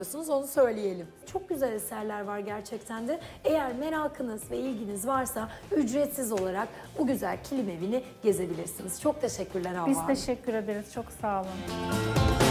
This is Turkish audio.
Onu söyleyelim. Çok güzel eserler var gerçekten de. Eğer merakınız ve ilginiz varsa ücretsiz olarak bu güzel kilim evini gezebilirsiniz. Çok teşekkürler Havva Biz Hanım. teşekkür ederiz. Çok sağ olun.